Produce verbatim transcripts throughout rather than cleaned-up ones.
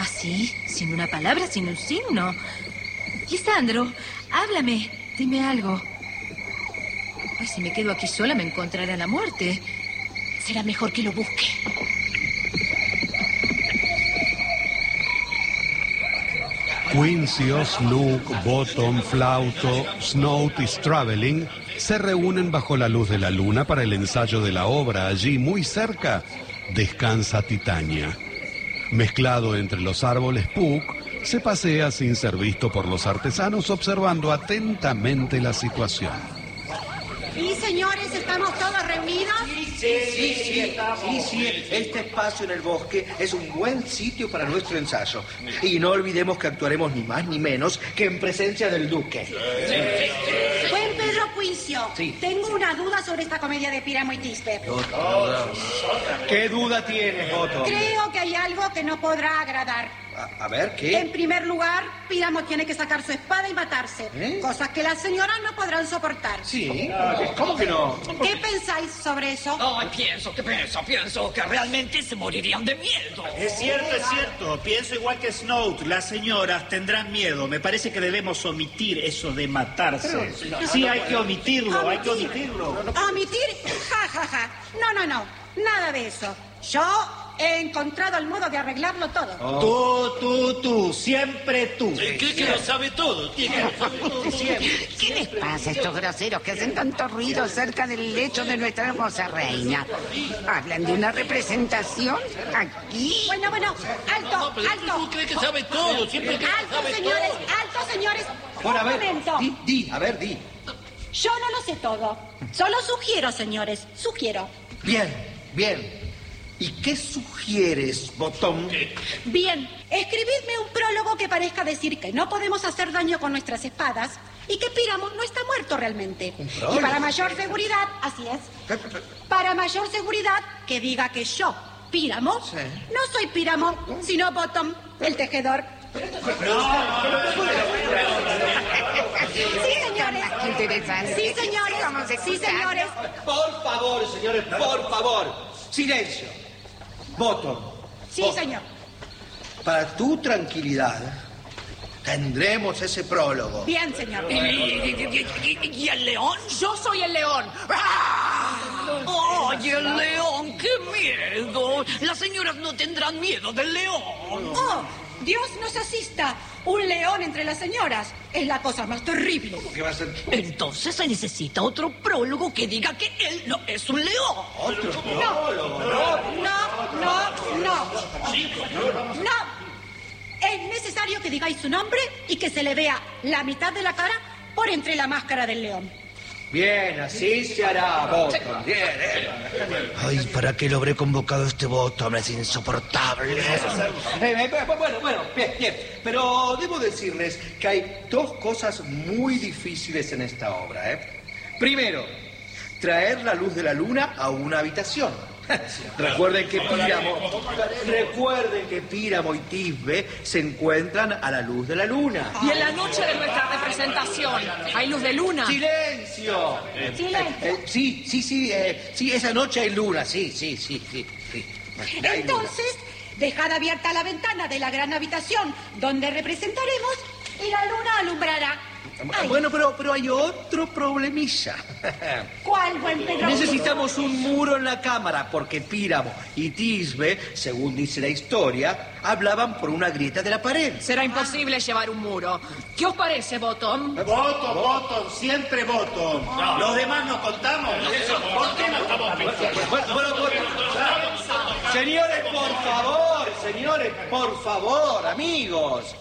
¿Así? ¿Sin una palabra, sin un signo? Lisandro, háblame, dime algo. Ay, si me quedo aquí sola me encontrará la muerte. Será mejor que lo busque. Quincio, Snook, Bottom, Flauto, Snout y Straveling se reúnen bajo la luz de la luna para el ensayo de la obra. Allí, muy cerca, descansa Titania. Mezclado entre los árboles, Puck se pasea sin ser visto por los artesanos, observando atentamente la situación. ¿Y señores, estamos todos reunidos? Sí, sí, sí, sí, sí, sí. Este espacio en el bosque es un buen sitio para nuestro ensayo. Y no olvidemos que actuaremos ni más ni menos que en presencia del duque. Sí, sí, sí. Buen Pedro Quincio, sí. Tengo una duda sobre esta comedia de Píramo y Tisbe. ¿Qué duda tienes, Otto? Creo que hay algo que no podrá agradar. A, a ver, ¿qué? En primer lugar, Píramo tiene que sacar su espada y matarse. ¿Eh? Cosas que las señoras no podrán soportar. Sí, ¿cómo que no? ¿Qué pensáis sobre eso? Oh, pienso, que pienso, pienso que realmente se morirían de miedo. Es cierto, es cierto. Pienso igual que Snout. Las señoras tendrán miedo. Me parece que debemos omitir eso de matarse. Pero, no, sí, no, hay no, que omitirlo, omitir. hay que omitirlo. ¿Omitir? Ja, ja, ja. No, no, no. Nada de eso. Yo he encontrado el modo de arreglarlo todo. Oh. Tú, tú, tú. Siempre tú. ¿Cree que sí. lo sabe todo? ¿Qué les pasa a estos groseros que hacen tanto ruido cerca del lecho de nuestra hermosa reina? ¿Hablan de una representación aquí? Bueno, bueno, alto, no, pero alto. ¿Tú crees que sabe todo? Siempre que alto, sabe señores, todo. alto, señores. Bueno, Un a ver, momento. Di, di, a ver, di. Yo no lo sé todo. Solo sugiero, señores. Sugiero. Bien, bien. ¿Y qué sugieres, Bottom? Bien, escribidme un prólogo que parezca decir que no podemos hacer daño con nuestras espadas y que Píramo no está muerto realmente. Y para mayor seguridad, así es, para mayor seguridad, que diga que yo, Píramo, sí. no soy Píramo, sino Bottom, el tejedor. Sí, señores. Qué interesante. Sí, señores. Sí, señores. Por favor, señores, por favor. Silencio. Bottom. Sí, Bottom. señor. Para tu tranquilidad, tendremos ese prólogo. Bien, señor. ¿Y, y, y, y el león? Yo soy el león. ¡Ay, el león! ¡Qué miedo! Las señoras no tendrán miedo del león. ¡Oh! Dios nos asista. Un león entre las señoras es la cosa más terrible. ¿Cómo que va a ser? Entonces se necesita otro prólogo que diga que él no es un león. ¿Otro no, prólogo? No, no, no, no. No. Es necesario que digáis su nombre y que se le vea la mitad de la cara por entre la máscara del león. Bien, así se hará, Bottom. Bien, ¿eh? Ay, ¿para qué lo habré convocado este Bottom? Es insoportable. Eh, eh, bueno, bueno, bien, bien. Pero debo decirles que hay dos cosas muy difíciles en esta obra, ¿eh? Primero, traer la luz de la luna a una habitación. Recuerden que Píramo, recuerden que Píramo y Tisbe se encuentran a la luz de la luna. Y en la noche de nuestra representación, ¿hay luz de luna? ¡Silencio! Silencio. Eh, eh, sí, sí, sí, eh, sí, esa noche hay luna, sí, sí, sí, sí. sí. Entonces, dejad abierta la ventana de la gran habitación donde representaremos y la luna alumbrará. Ay. Bueno, pero, pero hay otro problemilla. ¿Cuál, buen Pedro? Necesitamos un muro en la cámara porque Píramo y Tisbe, según dice la historia, hablaban por una grieta de la pared. Será imposible llevar un muro. ¿Qué os parece, Bottom? Bottom, Bottom, siempre Bottom. No. Los demás nos contamos. Eso, ¿por qué no estamos pensando? Bueno, bueno, bueno. Señores, por favor, señores, por favor, amigos.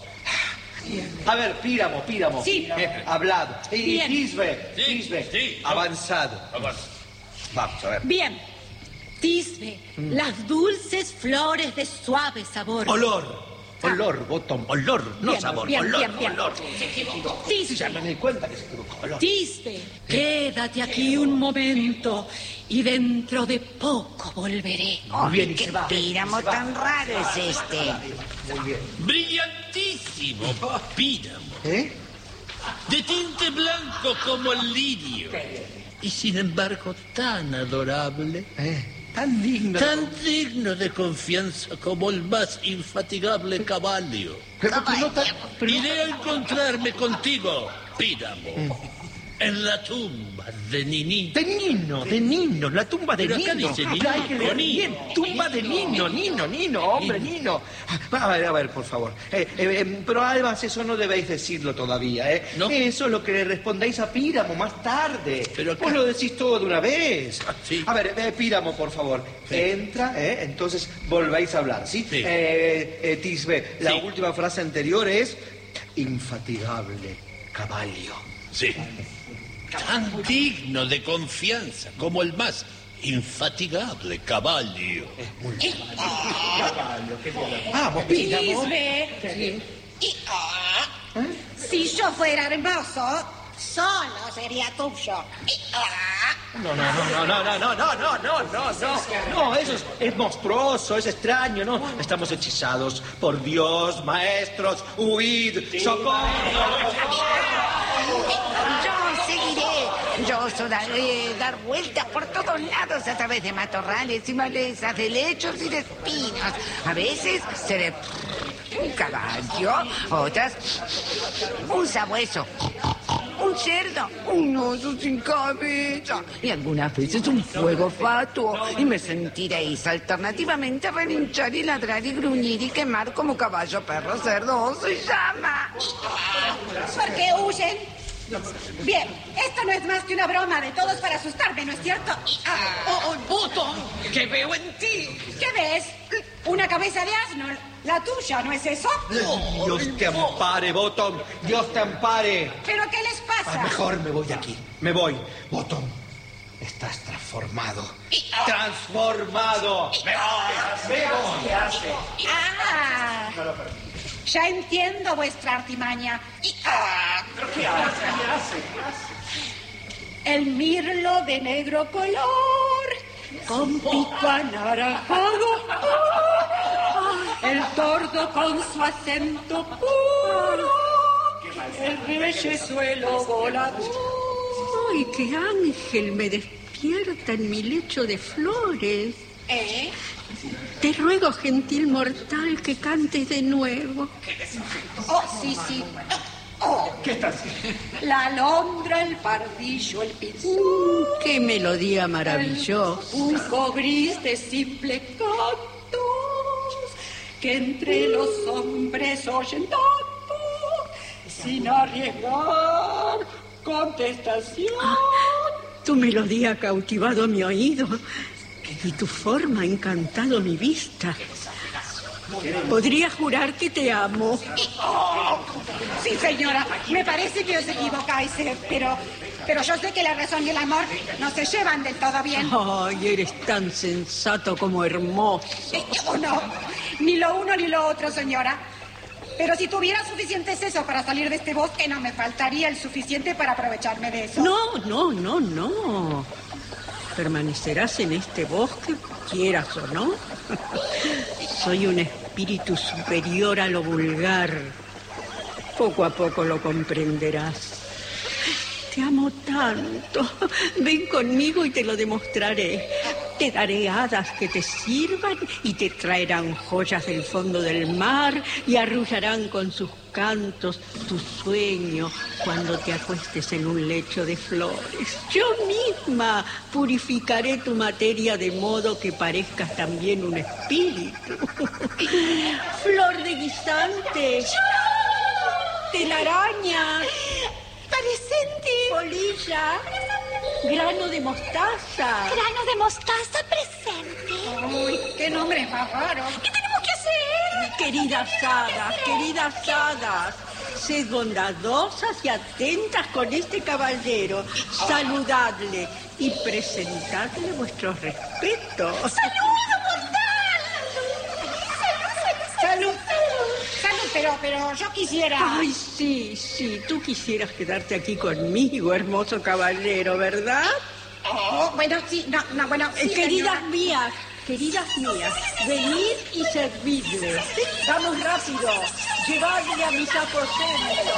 A ver, Píramo, Píramo. Sí. Eh, hablado. Y Bien. Tisbe, Sí, Tisbe, sí. avanzado. Avanza. Vamos, a ver. Bien. Tisbe, mm. las dulces flores de suave sabor. Olor. Olor, Bottom, olor, no bien, sabor, bien, olor, bien, bien. olor. Tisbe. Sí, ya me di cuenta que se equivocó, olor. Tisbe, quédate aquí un momento y dentro de poco volveré. Oh, Muy bien, y qué se va. Píramo Se va. tan raro es este. Muy bien. Brillantísimo, Píramo. ¿Eh? De tinte blanco como el lirio. Y sin embargo tan adorable. ¿Eh? Tan digno. Tan digno de confianza como el más infatigable caballo. Pero, pero no tan- pero no- Iré a encontrarme contigo, Píramo, en la tumba de Niní. De Nino, de Nino, la tumba de Pero acá Nino. dice Nino, Hay que leer Nino. bien, tumba de Nino, Nino, Nino, hombre, Nino. A ver, a ver, por favor. Eh, eh, eh, pero además eso no debéis decirlo todavía, ¿eh? ¿No? Eso es lo que le respondéis a Píramo más tarde. Pero acá- Vos lo decís todo de una vez. Ah, sí. A ver, eh, Píramo, por favor. Sí. Entra, ¿eh? Entonces volvéis a hablar, ¿sí? Sí. Eh, eh, Tisbe, la Sí. última frase anterior es infatigable caballo. Sí. Tan digno de confianza como el más infatigable caballo. Vamos, Píramo. Tisbe. Y, ah, si yo fuera hermoso, solo sería tuyo. Y, ah, No, no, no, no, no, no, no, no, no, no, no, no, no, eso es, es monstruoso, es extraño, ¿no? Estamos hechizados. Por Dios, maestros, huid, socorro. Yo seguiré. Yo os haré dar vueltas por todos lados a través de matorrales y malezas, de lechos y de espinos. A veces seré un caballo, otras un sabueso, un cerdo, un oso sin cabeza y algunas veces un fuego fatuo. Y me sentiréis alternativamente relinchar y ladrar y gruñir y quemar como caballo, perro, cerdo, oso y llama. ¿Por qué huyen? Bien, esto no es más que una broma de todos para asustarme, ¿no es cierto? Y, ah, Oh, oh, Bottom, ¿qué veo en ti? ¿qué ves? Una cabeza de asno. La tuya, ¿no es eso? Dios te ampare, Bottom, Dios te ampare. ¿Pero qué les pasa? Ah, mejor me voy de aquí, me voy. Bottom, estás transformado. Transformado. Me voy, me voy. Ah, ya entiendo vuestra artimaña. Y, ah, ¿Qué hace? ¿Qué hace? el mirlo de negro color, con pico anaranjado, ah, el tordo con su acento puro, el reyezuelo volador. ¡Ay, qué ángel me despierta en mi lecho de flores! ¿Eh? Te ruego, gentil mortal, que cantes de nuevo. Oh, sí, sí. Oh, ¿Qué estás haciendo? la alondra, el pardillo, el pinzón, Mm, ¡Qué melodía maravillosa! un cobris de simple cantos, que entre los hombres oyen tanto, sin arriesgar contestación. Tu melodía ha cautivado mi oído y tu forma ha encantado mi vista. Podría jurar que te amo. Sí, señora, me parece que os equivocáis, eh, pero, pero yo sé que la razón y el amor no se llevan del todo bien. Ay, eres tan sensato como hermoso. Eh, yo no, ni lo uno ni lo otro, señora. Pero si tuviera suficiente seso para salir de este bosque, no me faltaría el suficiente para aprovecharme de eso. No, no, no, no. Permanecerás en este bosque, quieras o no. Soy un espíritu superior a lo vulgar. Poco a poco lo comprenderás. Te amo tanto. Ven conmigo y te lo demostraré. Te daré hadas que te sirvan y te traerán joyas del fondo del mar y arrullarán con sus cantos tu sueño cuando te acuestes en un lecho de flores. Yo misma purificaré tu materia de modo que parezcas también un espíritu. Flor de guisante, telaraña, Presente. polilla, grano de mostaza. Grano de mostaza presente. Uy, qué nombre más raro. ¿Qué tenemos que hacer? Queridas hadas, queridas hadas, sed bondadosas y atentas con este caballero. Saludadle y presentadle vuestros respetos. ¡Saludo, mortal! ¡Salud, salud, salud! Salud, pero, pero yo quisiera... Ay, sí, sí, tú quisieras quedarte aquí conmigo, hermoso caballero, ¿verdad? Oh, bueno, sí, no, no, bueno, sí, Eh, queridas señora. mías, queridas mías, venid y servidle. Vamos rápido, llevadle a mis aposentos.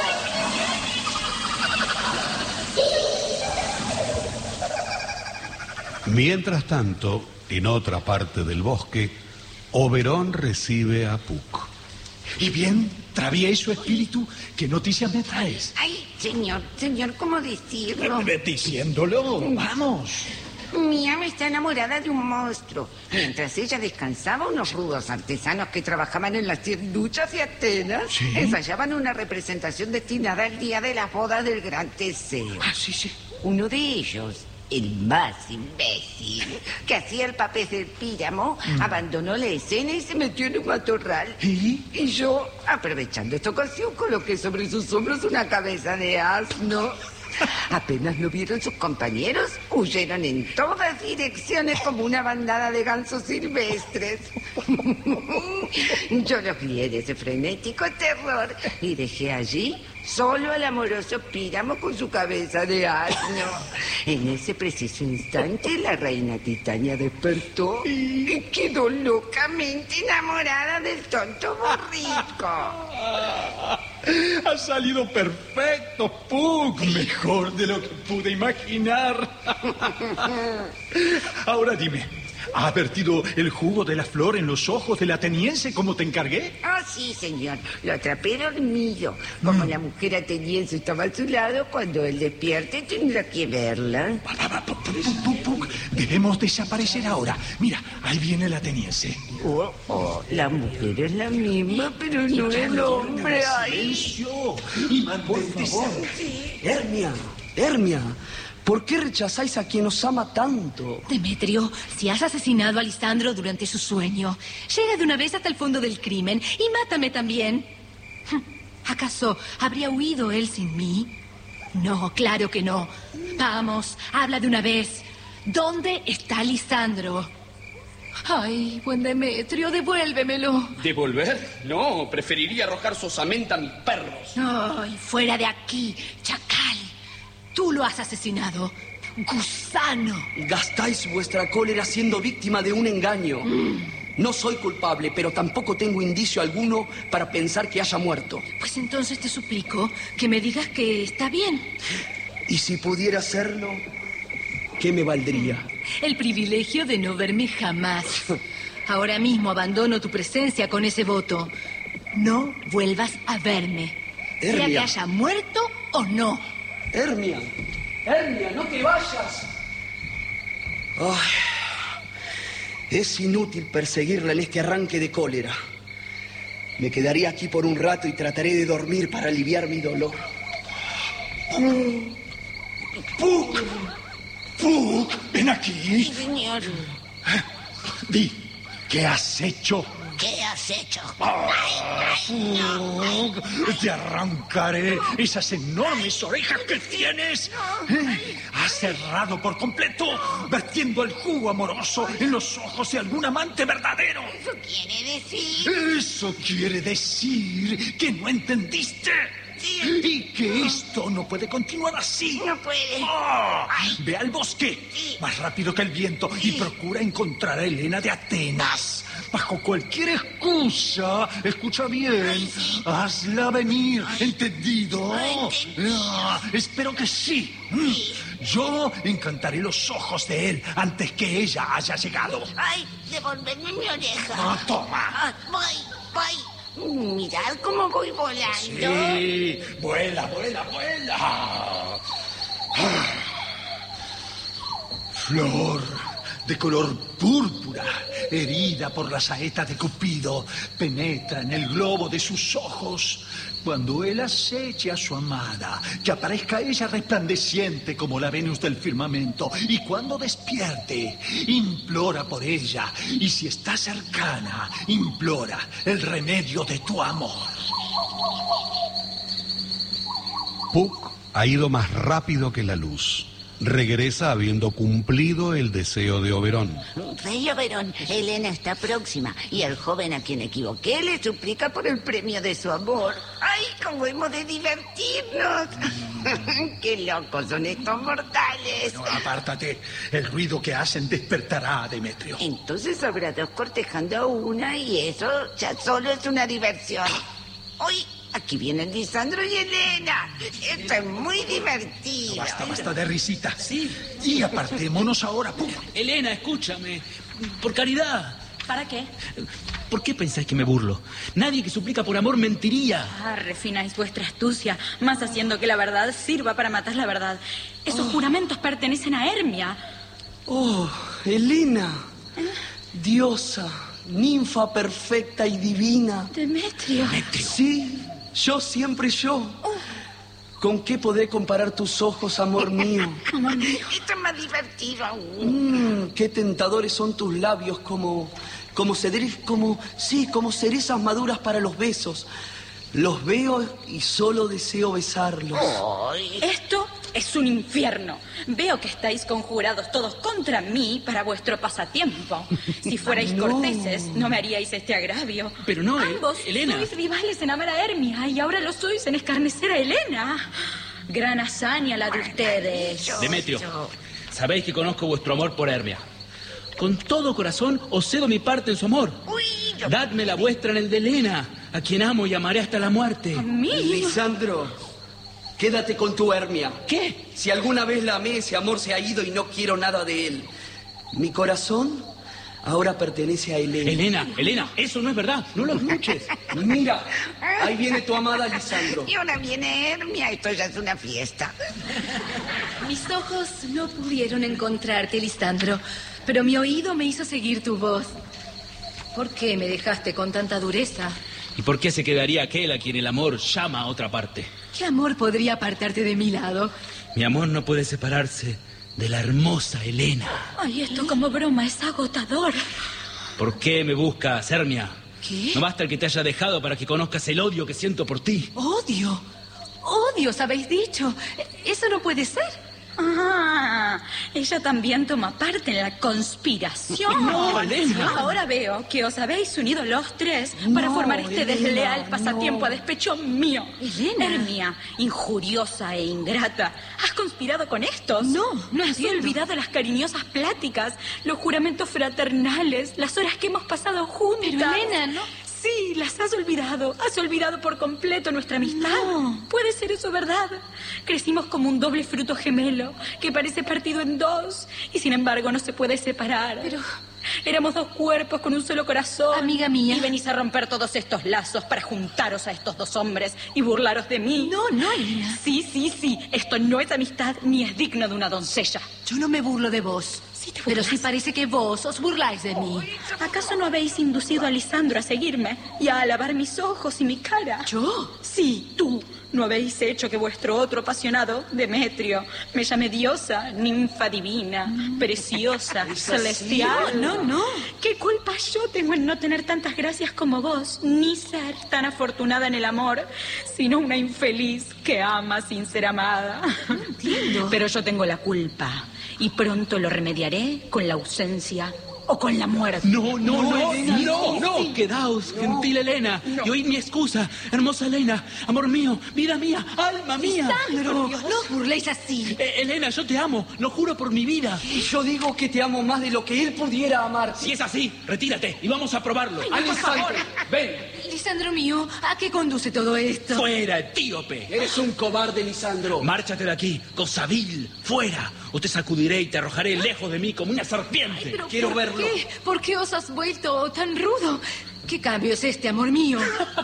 Mientras tanto, En otra parte del bosque, Oberón recibe a Puck. ¿Y bien, travieso espíritu, qué noticias me traes? Ay, señor, señor, ¿cómo decirlo? Eh, Diciéndolo, vamos. Mi ama está enamorada de un monstruo. Mientras ella descansaba, unos rudos artesanos que trabajaban en las cien luchas de Atenas ¿Sí? ensayaban una representación destinada al día de las bodas del gran Teseo. Ah, sí, sí. Uno de ellos, el más imbécil, que hacía el papel del Píramo, mm. abandonó la escena y se metió en un matorral. ¿Y? Y yo, aprovechando esta ocasión, coloqué sobre sus hombros una cabeza de asno. Apenas lo vieron sus compañeros, huyeron en todas direcciones como una bandada de gansos silvestres. Yo los guié de ese frenético terror y dejé allí solo al amoroso Píramo con su cabeza de asno. En ese preciso instante, la reina Titania despertó y quedó locamente enamorada del tonto borrico. Ha salido perfecto, Puck. Mejor de lo que pude imaginar. Ahora dime, ¿ha vertido el jugo de la flor en los ojos del ateniense como te encargué? Ah, oh, sí, señor. Lo atrapé dormido. Como mm. la mujer ateniense estaba a su lado, cuando él despierte tendrá que verla. Puck, Puck, debemos desaparecer ahora. Mira, ahí viene el ateniense. Oh, oh, la mujer es la misma, pero no el hombre. ¡Silencio! Y por favor. Sí. Hermia, Hermia, ¿por qué rechazáis a quien os ama tanto? Demetrio, si has asesinado a Lisandro durante su sueño, llega de una vez hasta el fondo del crimen y mátame también. ¿Acaso habría huido él sin mí? No, claro que no. Vamos, habla de una vez. ¿Dónde está Lisandro? Ay, buen Demetrio, devuélvemelo. ¿Devolver? No, preferiría arrojar su osamenta a mis perros. Ay, fuera de aquí, chacal. Tú lo has asesinado. ¡Gusano! Gastáis vuestra cólera siendo víctima de un engaño. Mm. No soy culpable, pero tampoco tengo indicio alguno para pensar que haya muerto. Pues entonces te suplico que me digas que está bien. Y si pudiera hacerlo, ¿qué me valdría? El privilegio de no verme jamás. Ahora mismo abandono tu presencia con ese voto. No vuelvas a verme. Hermia. Sea que haya muerto o no. Hermia, Hermia, no te vayas. Ay, es inútil perseguirla en este arranque de cólera. Me quedaré aquí por un rato y trataré de dormir para aliviar mi dolor. ¡Puck! ¡Puck! ¡Ven aquí! Sí, señor. Di, ¿qué has hecho? ¿Qué has hecho? Oh, Puck, te arrancaré esas enormes orejas que tienes. ¿Eh? Has cerrado por completo, vertiendo el jugo amoroso en los ojos de algún amante verdadero. ¿Eso quiere decir? Eso quiere decir que no entendiste. Sí. Y que esto no puede continuar así. No puede. Oh, ve al bosque, sí. más rápido que el viento, sí. y procura encontrar a Helena de Atenas. Bajo cualquier excusa, escucha bien, Ay, sí. hazla venir, Ay. ¿entendido? Ay, ah, espero que sí. sí. Yo encantaré los ojos de él antes que ella haya llegado. Ay, devolverme mi oreja. Ah, toma. Ah, voy, voy. Mirad cómo voy volando. Sí, vuela, vuela, vuela. Ah. Flor de color púrpura, herida por la saeta de Cupido, penetra en el globo de sus ojos. Cuando él aceche a su amada, que aparezca ella resplandeciente como la Venus del firmamento, y cuando despierte, implora por ella, y si está cercana, implora el remedio de tu amor. Puck ha ido más rápido que la luz. Regresa habiendo cumplido el deseo de Oberón. Rey Oberón, Helena está próxima y el joven a quien equivoqué le suplica por el premio de su amor. ¡Ay, cómo hemos de divertirnos! Mm. ¡Qué locos son estos mortales! No, apártate. El ruido que hacen despertará a Demetrio. Entonces habrá dos cortejando a una y eso ya solo es una diversión. ¡Uy! Aquí vienen Lisandro y Helena. Esto es muy divertido. No, basta, basta de risita. Sí. Y apartémonos ahora, Puck. Helena, escúchame. por caridad. ¿Para qué? ¿Por qué pensáis que me burlo? Nadie que suplica por amor mentiría. Ah, refináis vuestra astucia, más haciendo que la verdad sirva para matar la verdad. Esos oh. juramentos pertenecen a Hermia. Oh, Helena. ¿Eh? Diosa, ninfa perfecta y divina. Demetrio. Demetrio. Sí, yo siempre yo. Oh. ¿Con qué podré comparar tus ojos, amor mío? Amor mío. Esto es más divertido aún. Mm, qué tentadores son tus labios, como, como, cedre, como, sí, como cerezas maduras para los besos. Los veo y solo deseo besarlos. Ay. Esto es un infierno. Veo que estáis conjurados todos contra mí para vuestro pasatiempo. Si fuerais no. corteses, no me haríais este agravio. Pero no, Ambos Helena. sois rivales en amar a Hermia y ahora lo sois en escarnecer a Helena. Gran hazaña la de ustedes. Demetrio, sabéis que conozco vuestro amor por Hermia. Con todo corazón os cedo mi parte en su amor. Uy, yo... Dadme la vuestra en el de Helena, a quien amo y amaré hasta la muerte. ¿A mí? Lisandro, quédate con tu Hermia. ¿Qué? Si alguna vez la amé, ese amor se ha ido y no quiero nada de él. Mi corazón ahora pertenece a Helena. Elena, Elena, eso no es verdad. No lo escuches. Mira, ahí viene tu amada Lisandro. Y ahora viene Hermia. Esto ya es una fiesta. Mis ojos no pudieron encontrarte, Lisandro, pero mi oído me hizo seguir tu voz. ¿Por qué me dejaste con tanta dureza? ¿Y por qué se quedaría aquel a quien el amor llama a otra parte? ¿Qué amor podría apartarte de mi lado? Mi amor no puede separarse de la hermosa Helena. Ay, esto como broma es agotador. ¿Por qué me buscas, Hermia? ¿Qué? No basta el que te haya dejado para que conozcas el odio que siento por ti. ¿Odio? ¿Odios habéis dicho? Eso no puede ser. Ah, ella también toma parte en la conspiración. No, Elena. Ahora veo que os habéis unido los tres para no, formar este Elena, desleal pasatiempo no. a despecho mío. Elena. Hermia, injuriosa e ingrata, ¿has conspirado con estos? No, no has entiendo. olvidado las cariñosas pláticas, los juramentos fraternales, las horas que hemos pasado juntas. Pero Elena, ¿no? Sí, las has olvidado. Has olvidado por completo nuestra amistad. No. Puede ser eso verdad. Crecimos como un doble fruto gemelo que parece partido en dos y sin embargo no se puede separar. Pero... éramos dos cuerpos con un solo corazón. Amiga mía. Y venís a romper todos estos lazos para juntaros a estos dos hombres y burlaros de mí. No, no, Elena. Sí, sí, sí. Esto no es amistad ni es digno de una doncella. Yo no me burlo de vos. Sí te Pero burlas. sí parece que vos os burláis de mí. ¿Acaso no habéis inducido a Lisandro a seguirme y a alabar mis ojos y mi cara? ¿Yo? Sí, tú. ¿No habéis hecho que vuestro otro apasionado, Demetrio, me llame diosa, ninfa divina, mm. preciosa, celestial? No, no, no. ¿Qué culpa yo tengo en no tener tantas gracias como vos, ni ser tan afortunada en el amor, sino una infeliz que ama sin ser amada? No entiendo. Pero yo tengo la culpa y pronto lo remediaré con la ausencia o con la muerte. No, no, no, no, Elena, no, no. sí. Quedaos, No. gentil Helena, No. y oíd mi excusa. Hermosa Helena, amor mío, vida mía, alma mía. Lisandro, no os burléis así. Eh, Helena, yo te amo, lo juro por mi vida. Y yo digo que te amo más de lo que él pudiera amarte. Si es así, retírate y vamos a probarlo. Ay, no, por Lisandro, favor. ven. Lisandro mío, ¿a qué conduce todo esto? Fuera, etíope. Eres un cobarde, Lisandro. Márchate de aquí, cosa vil, fuera. O te sacudiré y te arrojaré lejos de mí como una serpiente. Ay, pero Quiero ¿por verlo. qué? ¿Por qué os has vuelto tan rudo? ¿Qué cambio es este, amor mío?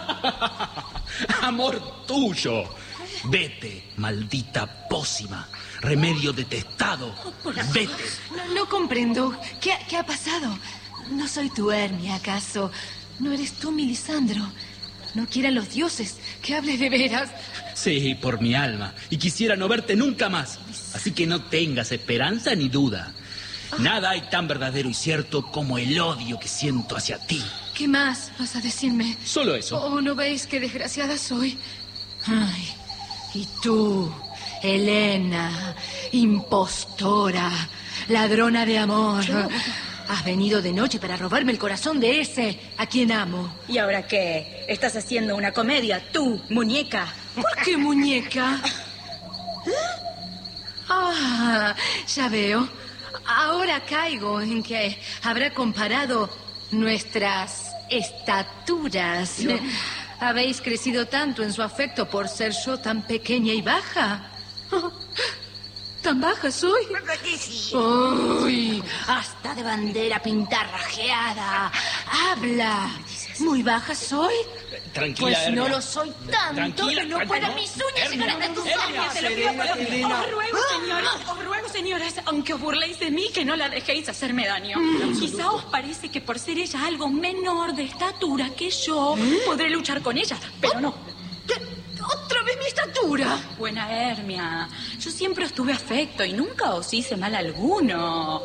Amor tuyo. Vete, maldita pócima. Remedio detestado. Vete. No, no comprendo. ¿Qué, ¿Qué ha pasado? No soy tu Hermia, ¿acaso? ¿No eres tú, mi Lisandro? No quieran los dioses que hables de veras. Sí, por mi alma. Y quisiera no verte nunca más. Así que no tengas esperanza ni duda. Nada hay tan verdadero y cierto como el odio que siento hacia ti. ¿Qué más vas a decirme? Solo eso. Oh, ¿no veis qué desgraciada soy? Ay, y tú, Helena, impostora, ladrona de amor. Yo... has venido de noche para robarme el corazón de ese a quien amo. ¿Y ahora qué? ¿Estás haciendo una comedia, tú, muñeca? ¿Por qué muñeca? Ah, ya veo. Ahora caigo en que habrá comparado nuestras estaturas. Yo... ¿Habéis crecido tanto en su afecto por ser yo tan pequeña y baja? ¿Tan baja soy? ¿Verdad que sí? Uy, hasta de bandera pintarrajeada. Habla. ¿Muy baja soy? Tranquila, Pues Hermia. no lo soy tanto Tranquila, que no tranquila. puedan mis uñas Hermia, llegar hasta tus Hermia, ojos. Te lo pido Serena, por Dios. Serena. Os ruego, señores, os ruego, señores, aunque os burléis de mí, que no la dejéis hacerme daño. Quizá os parece que por ser ella algo menor de estatura que yo, podré luchar con ella, pero no. ¿Otra vez mi estatura? Buena Hermia, yo siempre os tuve afecto y nunca os hice mal alguno.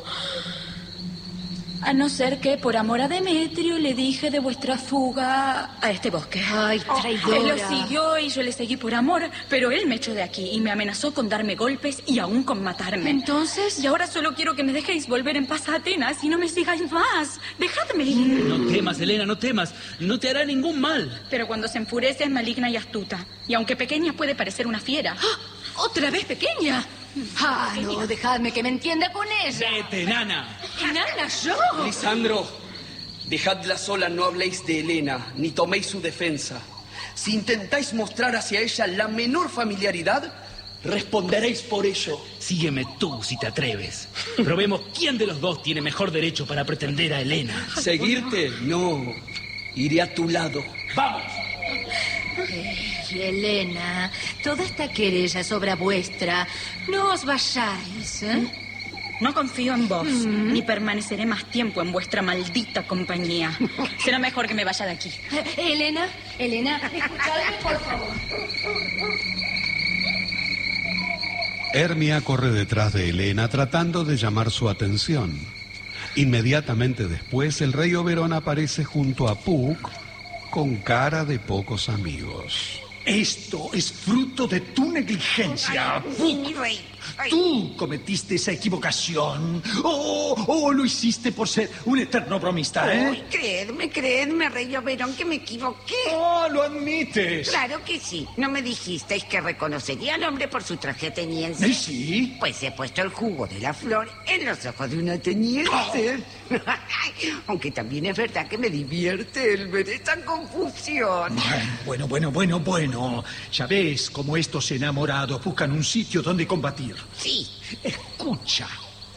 A no ser que por amor a Demetrio le dije de vuestra fuga a este bosque. Ay, traidora. Él lo siguió y yo le seguí por amor, pero él me echó de aquí y me amenazó con darme golpes y aún con matarme. ¿Entonces? Y ahora solo quiero que me dejéis volver en paz a Atenas y no me sigáis más. Dejadme ir. No temas, Helena, no temas. No te hará ningún mal. Pero cuando se enfurece es maligna y astuta. Y aunque pequeña puede parecer una fiera. ¡Ah! ¿Otra vez pequeña? Ah, no, dejadme que me entienda con ella. Vete, nana. ¿Nana, yo? Lisandro, dejadla sola, no habléis de Helena, ni toméis su defensa. Si intentáis mostrar hacia ella la menor familiaridad, responderéis por ello. Sígueme tú si te atreves. Probemos quién de los dos tiene mejor derecho para pretender a Helena. ¿Seguirte? No. Iré a tu lado. ¡Vamos! Ay, Helena, toda esta querella es obra vuestra. No os vayáis, ¿eh? No confío en vos, mm. ni permaneceré más tiempo en vuestra maldita compañía. Será mejor que me vaya de aquí. Eh, Helena, Helena, escuchadme, por favor. Hermia corre detrás de Helena tratando de llamar su atención. Inmediatamente después, el rey Oberón aparece junto a Puck con cara de pocos amigos. Esto es fruto de tu negligencia, Puck. Tú cometiste esa equivocación. O oh, oh, lo hiciste por ser un eterno bromista, ¿eh? Uy, creedme, creedme, rey Oberón, que me equivoqué. Oh, lo admites. Claro que sí. ¿No me dijisteis que reconocería al hombre por su traje ateniense? ¿Eh, sí? Pues he puesto el jugo de la flor en los ojos de un ateniense. Oh. Aunque también es verdad que me divierte el ver esta confusión. Bueno, bueno, bueno, bueno. Ya ves cómo estos enamorados buscan un sitio donde combatir. Sí. Escucha.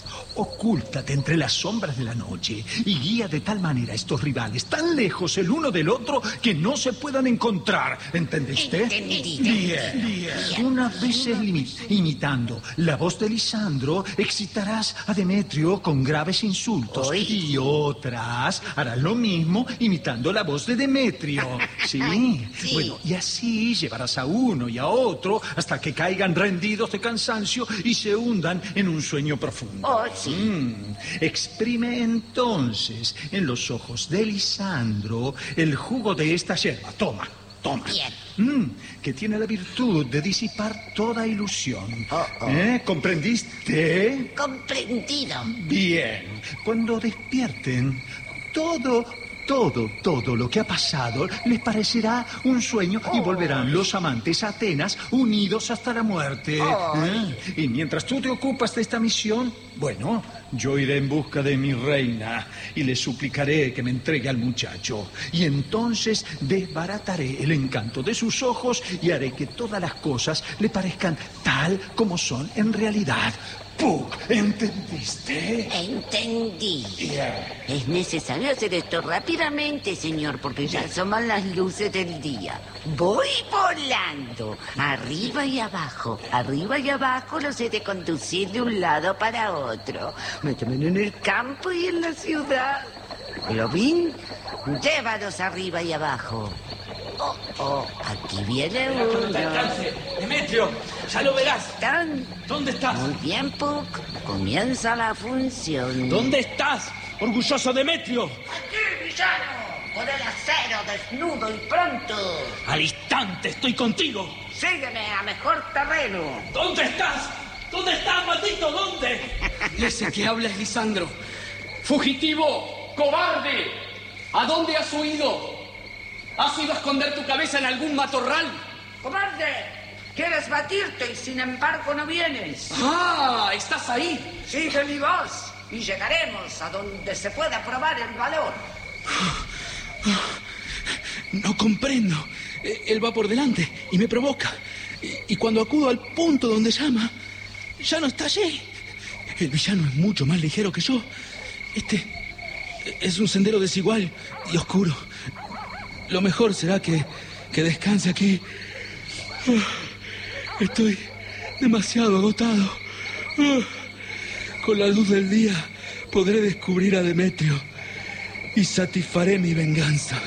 Ocúltate entre las sombras de la noche y guía de tal manera a estos rivales tan lejos el uno del otro que no se puedan encontrar. ¿Entendiste? Entendí. Bien, bien. Unas veces imi- imitando la voz de Lisandro, excitarás a Demetrio con graves insultos. Oy. Y otras harán lo mismo imitando la voz de Demetrio. ¿Sí? Sí. Bueno, y así llevarás a uno y a otro hasta que caigan rendidos de cansancio y se hundan en un sueño profundo. Oh, sí. Mm. Exprime entonces en los ojos de Lisandro el jugo de esta yerba. Toma, toma. Bien. Mm, que tiene la virtud de disipar toda ilusión. Oh, oh. ¿Eh? ¿Comprendiste? Comprendido. Bien. Cuando despierten, todo... Todo, todo lo que ha pasado les parecerá un sueño y volverán los amantes a Atenas unidos hasta la muerte. ¿Eh? Y mientras tú te ocupas de esta misión, bueno, yo iré en busca de mi reina y le suplicaré que me entregue al muchacho. Y entonces desbarataré el encanto de sus ojos y haré que todas las cosas le parezcan tal como son en realidad. Puck, ¿entendiste? Entendí. Yeah. Es necesario hacer esto rápidamente, señor, porque ya asoman las luces del día. Voy volando, arriba y abajo. Arriba y abajo los he de conducir de un lado para otro. Me tomen en el campo y en la ciudad. Globín, llévalos arriba y abajo. Oh, oh, aquí viene uno. Demetrio, ya lo verás. ¿Están? ¿Dónde estás? Muy bien, Puck. Comienza la función. ¿Dónde estás, orgulloso Demetrio? Aquí, villano, con el acero desnudo y pronto. Al instante estoy contigo. Sígueme a mejor terreno. ¿Dónde estás? ¿Dónde estás, maldito? ¿Dónde? Ese que habla es Lisandro. ¡Fugitivo! ¡Cobarde! ¿A dónde has huido? ¿Has ido a esconder tu cabeza en algún matorral? ¡Cobarde! Quieres batirte y sin embargo no vienes. ¡Ah! ¿Estás ahí? Sigue mi voz y llegaremos a donde se pueda probar el valor. No comprendo. Él va por delante y me provoca. Y cuando acudo al punto donde llama, ya no estallé. El villano es mucho más ligero que yo. Este es un sendero desigual y oscuro. Lo mejor será que, que descanse aquí. Estoy demasiado agotado. Con la luz del día podré descubrir a Demetrio y satisfaré mi venganza.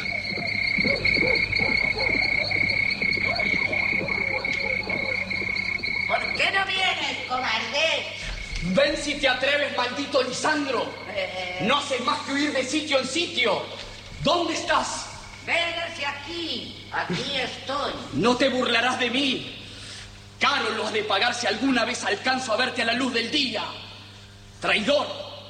¿Por qué no vienes, cobarde? Ven si te atreves, maldito Lisandro. Eh... No haces más que huir de sitio en sitio. ¿Dónde estás? Ven hacia aquí. Aquí estoy. No te burlarás de mí. Caro lo has de pagar si alguna vez alcanzo a verte a la luz del día. Traidor.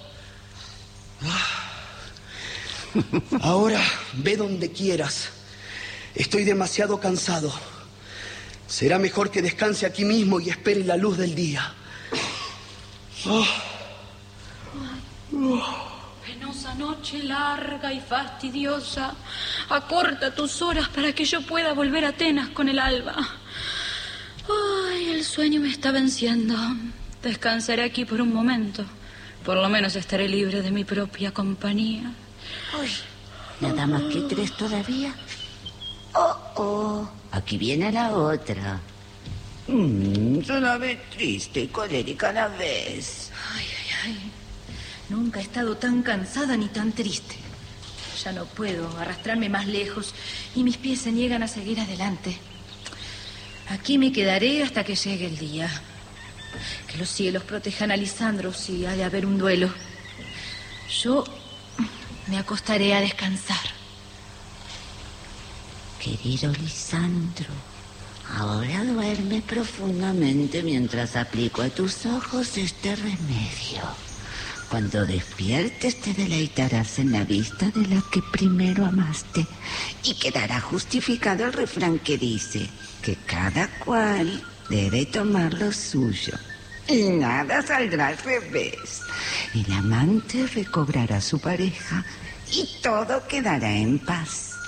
Ahora ve donde quieras. Estoy demasiado cansado. Será mejor que descanse aquí mismo y espere la luz del día. Oh. Oh. Penosa noche, larga y fastidiosa. Acorta tus horas para que yo pueda volver a Atenas con el alba. Ay, el sueño me está venciendo. Descansaré aquí por un momento. Por lo menos estaré libre de mi propia compañía. Uy, ¿nada más que tres todavía? Oh, oh, aquí viene la otra. Mm, suena triste y colérica a la vez. Ay, ay, ay. Nunca he estado tan cansada ni tan triste. Ya no puedo arrastrarme más lejos y mis pies se niegan a seguir adelante. Aquí me quedaré hasta que llegue el día. Que los cielos protejan a Lisandro si ha de haber un duelo. Yo me acostaré a descansar. Querido Lisandro, ahora duerme profundamente mientras aplico a tus ojos este remedio. Cuando despiertes te deleitarás en la vista de la que primero amaste y quedará justificado el refrán que dice que cada cual debe tomar lo suyo y nada saldrá al revés. El amante recobrará a su pareja y todo quedará en paz.